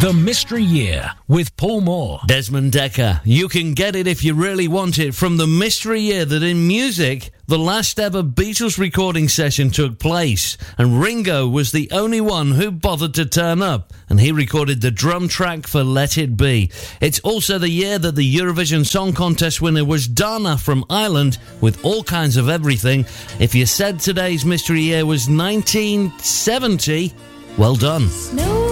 The Mystery Year with Paul Moore. Desmond Dekker. You can get it if you really want it from the mystery year that in music, the last ever Beatles recording session took place, and Ringo was the only one who bothered to turn up, and he recorded the drum track for Let It Be. It's also the year that the Eurovision Song Contest winner was Dana from Ireland with All Kinds of Everything. If you said today's mystery year was 1970, well done. No.